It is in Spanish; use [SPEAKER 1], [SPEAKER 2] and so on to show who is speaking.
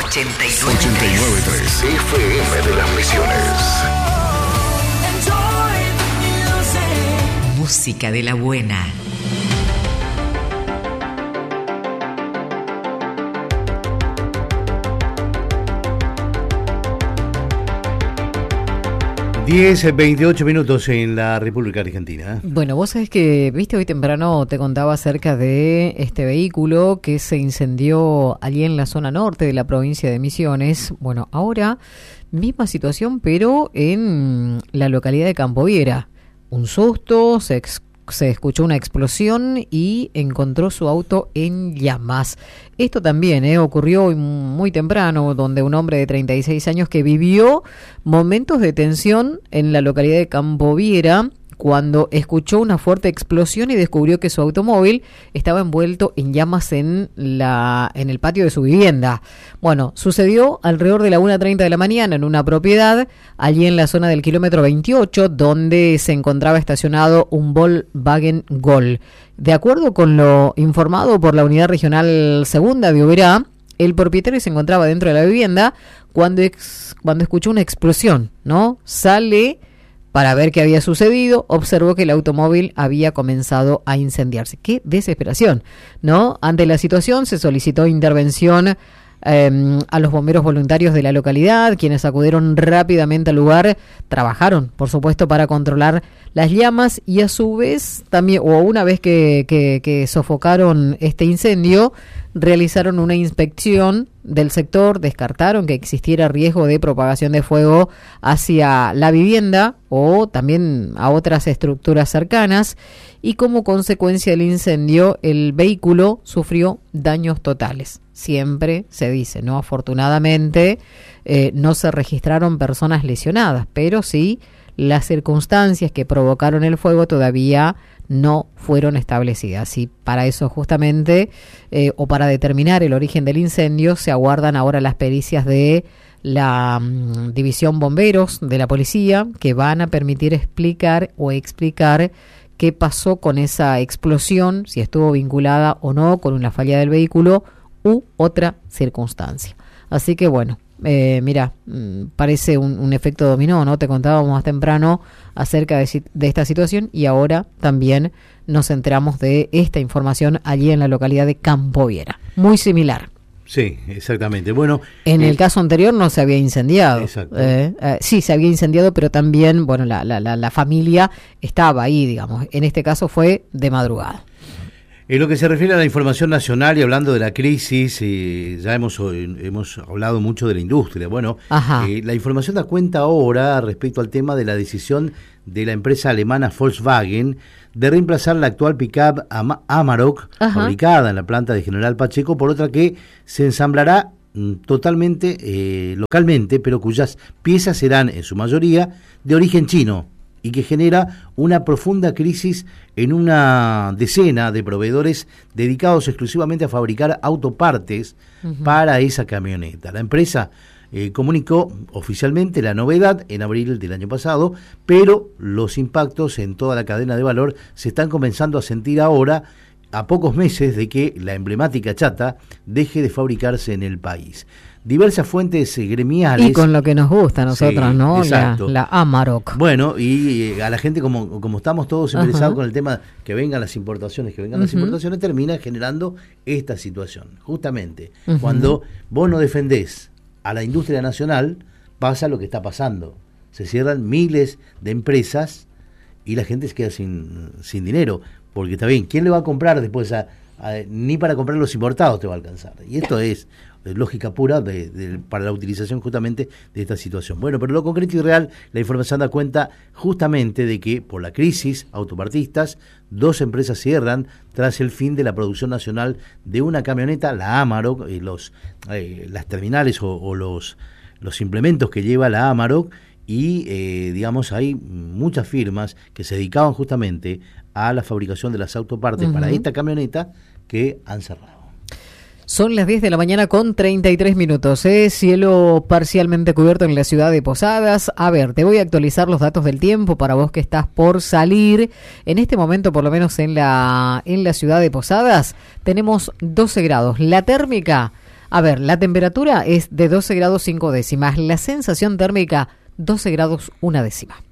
[SPEAKER 1] 89.3 FM de las Misiones.
[SPEAKER 2] Música de la buena.
[SPEAKER 3] Diez, 28 minutos en la República Argentina.
[SPEAKER 4] Bueno, vos sabés que, viste, hoy temprano te contaba acerca de este vehículo que se incendió allí en la zona norte de la provincia de Misiones. Bueno, ahora, misma situación, pero en la localidad de Campoviera. Un susto, se escuchó una explosión y encontró su auto en llamas. Esto también ocurrió muy temprano, donde un hombre de 36 años que vivió momentos de tensión en la localidad de Campoviera cuando escuchó una fuerte explosión y descubrió que su automóvil estaba envuelto en llamas en el patio de su vivienda. Bueno, sucedió alrededor de la 1:30 de la mañana en una propiedad allí en la zona del kilómetro 28, donde se encontraba estacionado un Volkswagen Gol. De acuerdo con lo informado por la Unidad Regional Segunda de Oberá, el propietario se encontraba dentro de la vivienda cuando escuchó una explosión, ¿no? Sale para ver qué había sucedido, observó que el automóvil había comenzado a incendiarse. ¡Qué desesperación!, ¿no? Ante la situación se solicitó intervención a los bomberos voluntarios de la localidad, quienes acudieron rápidamente al lugar, trabajaron, por supuesto, para controlar las llamas y a su vez, también, o una vez que sofocaron este incendio, realizaron una inspección del sector, descartaron que existiera riesgo de propagación de fuego hacia la vivienda o también a otras estructuras cercanas, y como consecuencia del incendio el vehículo sufrió daños totales. Siempre se dice, ¿no? Afortunadamente no se registraron personas lesionadas, pero sí las circunstancias que provocaron el fuego todavía no fueron establecidas. Y para eso justamente, o para determinar el origen del incendio, se aguardan ahora las pericias de la División Bomberos de la Policía, que van a permitir explicar qué pasó con esa explosión, si estuvo vinculada o no con una falla del vehículo u otra circunstancia. Así que bueno, mira, parece un efecto dominó, ¿no? Te contábamos más temprano acerca de esta situación y ahora también nos enteramos de esta información allí en la localidad de Campoviera. Muy similar.
[SPEAKER 3] Sí, exactamente. Bueno,
[SPEAKER 4] en el caso anterior no se había incendiado.
[SPEAKER 3] Exacto.
[SPEAKER 4] Sí, se había incendiado, pero también, bueno, la familia estaba ahí, digamos. En este caso fue de madrugada.
[SPEAKER 3] En lo que se refiere a la información nacional y hablando de la crisis, ya hemos hablado mucho de la industria. Bueno, la información da cuenta ahora respecto al tema de la decisión de la empresa alemana Volkswagen de reemplazar la actual pick-up Amarok, fabricada en la planta de General Pacheco, por otra que se ensamblará totalmente localmente, pero cuyas piezas serán en su mayoría de origen chino, y que genera una profunda crisis en una decena de proveedores dedicados exclusivamente a fabricar autopartes para esa camioneta. La empresa comunicó oficialmente la novedad en abril del año pasado, pero los impactos en toda la cadena de valor se están comenzando a sentir ahora, a pocos meses de que la emblemática chata deje de fabricarse en el país. Diversas fuentes gremiales.
[SPEAKER 4] Y con lo que nos gusta a nosotros,
[SPEAKER 3] sí,
[SPEAKER 4] ¿no?
[SPEAKER 3] Exacto.
[SPEAKER 4] La Amarok.
[SPEAKER 3] Bueno, y a la gente, como estamos todos interesados con el tema que vengan las importaciones, termina generando esta situación. Justamente, cuando vos no defendés a la industria nacional, pasa lo que está pasando. Se cierran miles de empresas y la gente se queda sin dinero. Porque está bien, ¿quién le va a comprar después? Ni para comprar los importados te va a alcanzar. Y esto es lógica pura para la utilización justamente de esta situación. Bueno, pero lo concreto y real, la información da cuenta justamente de que por la crisis autopartistas, 2 empresas cierran tras el fin de la producción nacional de una camioneta, la Amarok, las terminales o los implementos que lleva la Amarok, y digamos hay muchas firmas que se dedicaban justamente a la fabricación de las autopartes para esta camioneta que han cerrado.
[SPEAKER 4] Son las 10 de la mañana con 33 minutos. Cielo parcialmente cubierto en la ciudad de Posadas. A ver, te voy a actualizar los datos del tiempo para vos que estás por salir. En este momento, por lo menos en la ciudad de Posadas, tenemos 12 grados. La térmica A ver, la temperatura es de 12 grados 5 décimas, la sensación térmica 12 grados 1 décima.